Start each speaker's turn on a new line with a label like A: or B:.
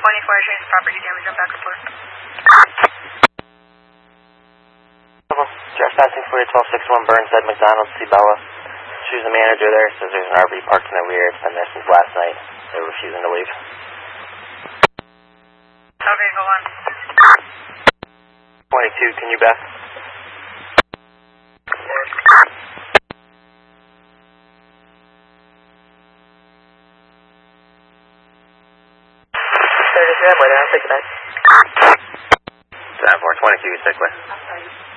A: Trace property damage on back report.
B: Just passing for your 1261 Burnside McDonald, Cibola. She's the manager there, says there's an RV parked in the rear. It's been there since last night. They're refusing to leave.
A: Okay, go on.
B: 22, can you back?
C: I'll take it back.
B: 7-4, 22, stick with.